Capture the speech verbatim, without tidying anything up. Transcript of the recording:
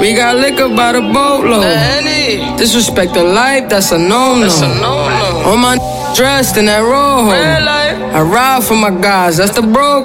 We got liquor by the boatload. Disrespect the life, that's a no-no. All my dressed in that rojo. I ride for my guys, that's the bro